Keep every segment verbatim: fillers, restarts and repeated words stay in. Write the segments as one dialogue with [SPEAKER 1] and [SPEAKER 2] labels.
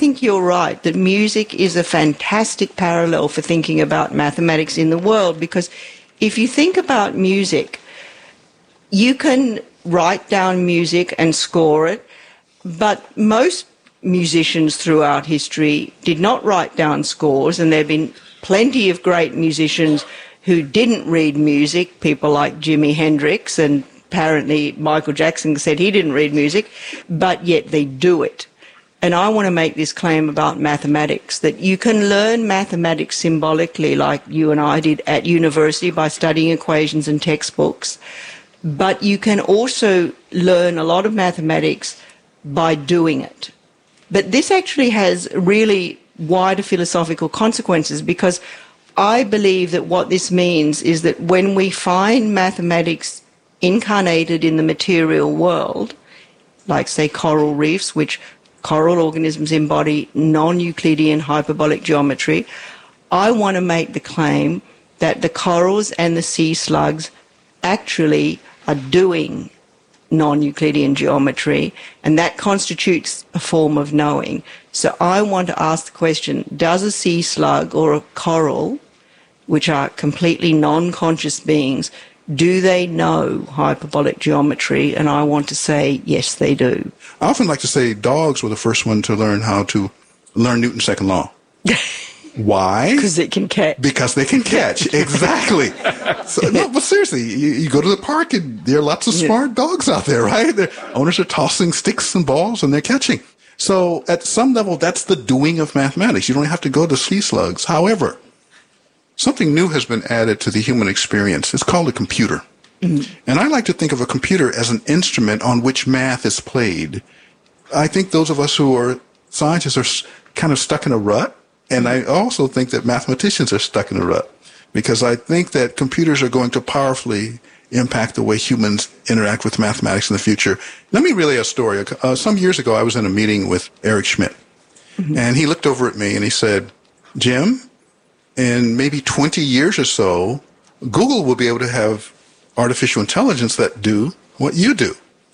[SPEAKER 1] think you're right that music is a fantastic parallel for thinking about mathematics in the world, because if you think about music, you can write down music and score it, but most musicians throughout history did not write down scores, and there have been plenty of great musicians who didn't read music, people like Jimi Hendrix, and apparently Michael Jackson said he didn't read music, but yet they do it. And I want to make this claim about mathematics, that you can learn mathematics symbolically like you and I did at university by studying equations and textbooks, but you can also learn a lot of mathematics by doing it. But this actually has really wider philosophical consequences, because I believe that what this means is that when we find mathematics incarnated in the material world, like, say, coral reefs, which coral organisms embody non-Euclidean hyperbolic geometry, I want to make the claim that the corals and the sea slugs actually are doing non-Euclidean geometry, and that constitutes a form of knowing. So I want to ask the question, does a sea slug or a coral, which are completely non-conscious beings, do they know hyperbolic geometry? And I want to say, yes, they do.
[SPEAKER 2] I often like to say dogs were the first one to learn how to learn Newton's second law. Why?
[SPEAKER 1] Because it can catch.
[SPEAKER 2] Because they can catch, exactly. So, no, but seriously, you, you go to the park and there are lots of smart yeah. dogs out there, right? Their owners are tossing sticks and balls and they're catching. So at some level, that's the doing of mathematics. You don't have to go to sea slugs. However, something new has been added to the human experience. It's called a computer. Mm-hmm. And I like to think of a computer as an instrument on which math is played. I think those of us who are scientists are kind of stuck in a rut. And I also think that mathematicians are stuck in a rut, because I think that computers are going to powerfully impact the way humans interact with mathematics in the future. Let me relay a story. Uh, some years ago, I was in a meeting with Eric Schmidt, mm-hmm. and he looked over at me and he said, Jim, in maybe twenty years or so, Google will be able to have artificial intelligence that do what you do.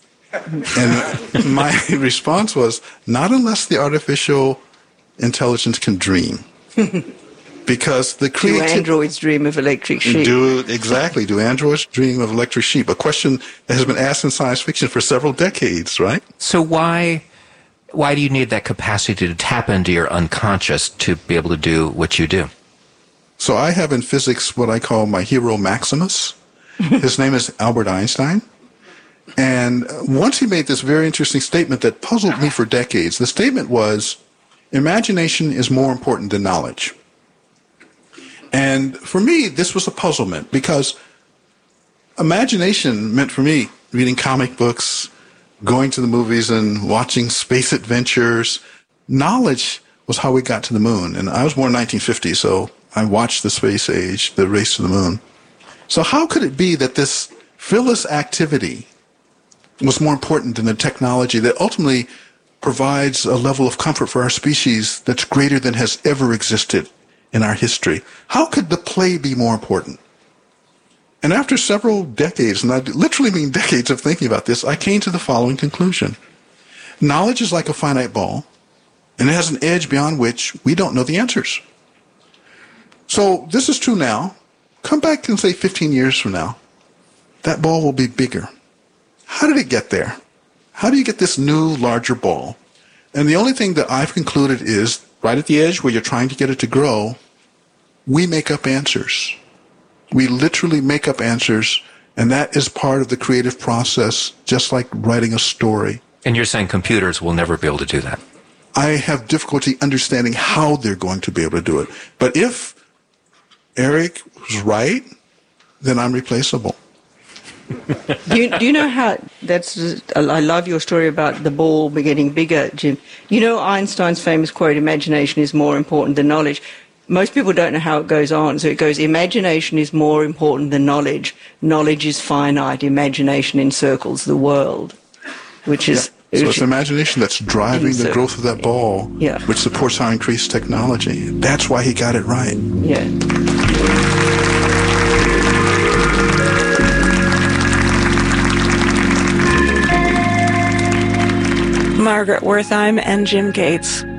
[SPEAKER 2] And my response was, not unless the artificial intelligence can dream. Because the creative...
[SPEAKER 1] Do androids dream of electric sheep?
[SPEAKER 2] Do, exactly. Do androids dream of electric sheep? A question that has been asked in science fiction for several decades, right?
[SPEAKER 3] So why, why do you need that capacity to tap into your unconscious to be able to do what you do?
[SPEAKER 2] So I have in physics what I call my hero Maximus. His name is Albert Einstein. And once he made this very interesting statement that puzzled me for decades. The statement was, imagination is more important than knowledge. And for me, this was a puzzlement, because imagination meant for me reading comic books, going to the movies and watching space adventures. Knowledge was how we got to the moon. And I was born in nineteen fifty, so I watched the space age, the race to the moon. So how could it be that this frivolous activity was more important than the technology that ultimately provides a level of comfort for our species that's greater than has ever existed in our history? How could the play be more important? And after several decades, and I literally mean decades of thinking about this, I came to the following conclusion. Knowledge is like a finite ball, and it has an edge beyond which we don't know the answers. So this is true now. Come back and say fifteen years from now, that ball will be bigger. How did it get there? How do you get this new, larger ball? And the only thing that I've concluded is, right at the edge where you're trying to get it to grow, we make up answers. We literally make up answers, and that is part of the creative process, just like writing a story.
[SPEAKER 3] And you're saying computers will never be able to do that?
[SPEAKER 2] I have difficulty understanding how they're going to be able to do it. But if Eric was right, then I'm replaceable.
[SPEAKER 1] do, you, do you know how that's just, I love your story about the ball getting bigger, Jim. You know Einstein's famous quote, imagination is more important than knowledge. Most people don't know how it goes on. So it goes, imagination is more important than knowledge. Knowledge is finite. Imagination encircles the world, which is...
[SPEAKER 2] Yeah. So it's imagination that's driving the growth of that ball,
[SPEAKER 1] yeah.
[SPEAKER 2] which supports our increased technology. That's why he got it right.
[SPEAKER 1] Yeah.
[SPEAKER 4] Margaret Wertheim and Jim Gates.